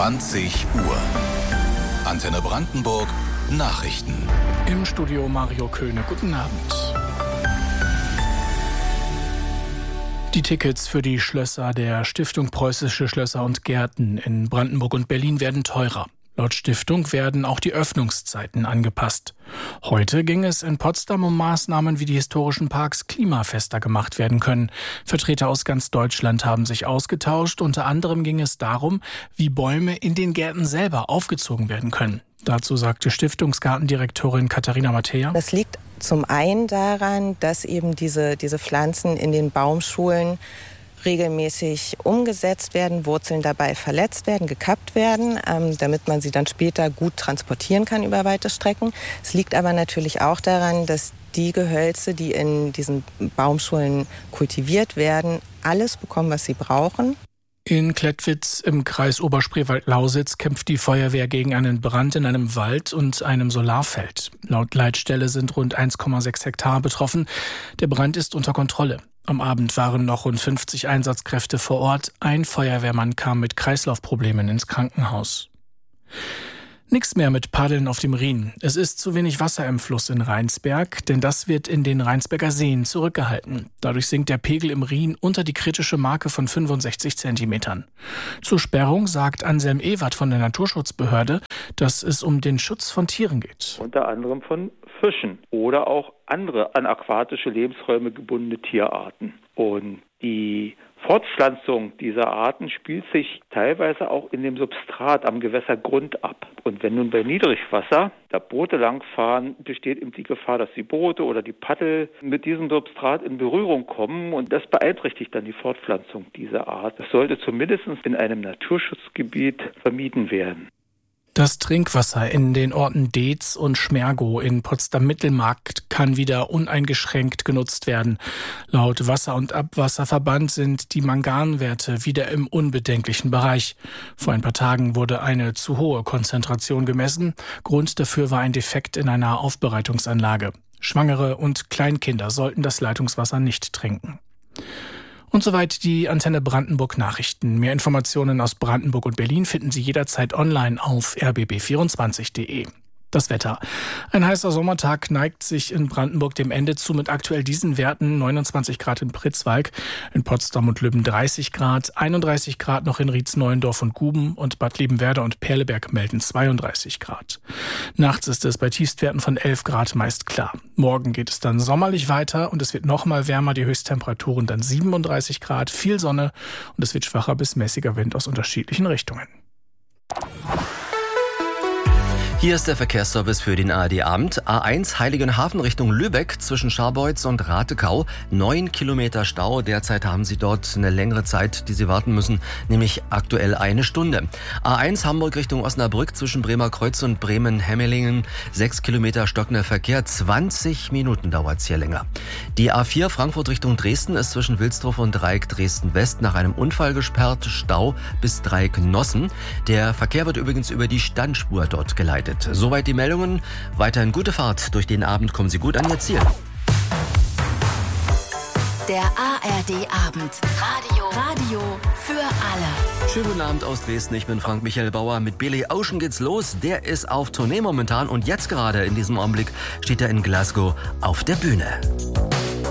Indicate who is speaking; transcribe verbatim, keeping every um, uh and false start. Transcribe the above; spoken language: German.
Speaker 1: zwanzig Uhr. Antenne Brandenburg Nachrichten.
Speaker 2: Im Studio Mario Köhne. Guten Abend. Die Tickets für die Schlösser der Stiftung Preußische Schlösser und Gärten in Brandenburg und Berlin werden teurer. Laut Stiftung werden auch die Öffnungszeiten angepasst. Heute ging es in Potsdam um Maßnahmen, wie die historischen Parks klimafester gemacht werden können. Vertreter aus ganz Deutschland haben sich ausgetauscht. Unter anderem ging es darum, wie Bäume in den Gärten selber aufgezogen werden können. Dazu sagte Stiftungsgartendirektorin Katharina Mattea:
Speaker 3: Das liegt zum einen daran, dass eben diese, diese Pflanzen in den Baumschulen regelmäßig umgesetzt werden, Wurzeln dabei verletzt werden, gekappt werden, ähm, damit man sie dann später gut transportieren kann über weite Strecken. Es liegt aber natürlich auch daran, dass die Gehölze, die in diesen Baumschulen kultiviert werden, alles bekommen, was sie brauchen.
Speaker 2: In Klettwitz im Kreis Oberspreewald-Lausitz kämpft die Feuerwehr gegen einen Brand in einem Wald und einem Solarfeld. Laut Leitstelle sind rund eins Komma sechs Hektar betroffen. Der Brand ist unter Kontrolle. Am Abend waren noch rund fünfzig Einsatzkräfte vor Ort. Ein Feuerwehrmann kam mit Kreislaufproblemen ins Krankenhaus. Nix mehr mit Paddeln auf dem Rhin. Es ist zu wenig Wasser im Fluss in Rheinsberg, denn das wird in den Rheinsberger Seen zurückgehalten. Dadurch sinkt der Pegel im Rhin unter die kritische Marke von fünfundsechzig Zentimetern. Zur Sperrung sagt Anselm Ewert von der Naturschutzbehörde, dass es um den Schutz von Tieren geht.
Speaker 4: Unter anderem von Fischen oder auch andere an aquatische Lebensräume gebundene Tierarten. Und die Fortpflanzung dieser Arten spielt sich teilweise auch in dem Substrat am Gewässergrund ab. Und wenn nun bei Niedrigwasser da Boote langfahren, besteht eben die Gefahr, dass die Boote oder die Paddel mit diesem Substrat in Berührung kommen. Und das beeinträchtigt dann die Fortpflanzung dieser Art. Das sollte zumindest in einem Naturschutzgebiet vermieden werden.
Speaker 2: Das Trinkwasser in den Orten Deetz und Schmergow in Potsdam-Mittelmarkt kann wieder uneingeschränkt genutzt werden. Laut Wasser- und Abwasserverband sind die Manganwerte wieder im unbedenklichen Bereich. Vor ein paar Tagen wurde eine zu hohe Konzentration gemessen. Grund dafür war ein Defekt in einer Aufbereitungsanlage. Schwangere und Kleinkinder sollten das Leitungswasser nicht trinken. Und soweit die Antenne Brandenburg Nachrichten. Mehr Informationen aus Brandenburg und Berlin finden Sie jederzeit online auf r b b vierundzwanzig punkt d e. Das Wetter. Ein heißer Sommertag neigt sich in Brandenburg dem Ende zu mit aktuell diesen Werten: neunundzwanzig Grad in Pritzwalk, in Potsdam und Lübben dreißig Grad, einunddreißig Grad noch in Rietz-Neuendorf und Guben und Bad Liebenwerda und Perleberg melden zweiunddreißig Grad. Nachts ist es bei Tiefstwerten von elf Grad meist klar. Morgen geht es dann sommerlich weiter und es wird noch mal wärmer, die Höchsttemperaturen dann siebenunddreißig Grad, viel Sonne und es wird schwacher bis mäßiger Wind aus unterschiedlichen Richtungen.
Speaker 5: Hier ist der Verkehrsservice für den A R D-Abend. A eins Heiligenhafen Richtung Lübeck zwischen Scharbeutz und Ratekau. Neun Kilometer Stau. Derzeit haben Sie dort eine längere Zeit, die Sie warten müssen, nämlich aktuell eine Stunde. A eins Hamburg Richtung Osnabrück zwischen Bremer Kreuz und Bremen-Hemmelingen. Sechs Kilometer stockender Verkehr. zwanzig Minuten dauert's hier länger. Die A vier Frankfurt Richtung Dresden ist zwischen Wilsdruff und Dreieck Dresden-West nach einem Unfall gesperrt. Stau bis Dreieck Nossen. Der Verkehr wird übrigens über die Standspur dort geleitet. Soweit die Meldungen. Weiterhin gute Fahrt. Durch den Abend kommen Sie gut an Ihr Ziel.
Speaker 6: Der A R D-Abend. Radio. Radio für alle.
Speaker 5: Schönen guten Abend aus Dresden. Ich bin Frank Michael Bauer. Mit Billy Ocean geht's los. Der ist auf Tournee momentan und jetzt gerade in diesem Augenblick steht er in Glasgow auf der Bühne.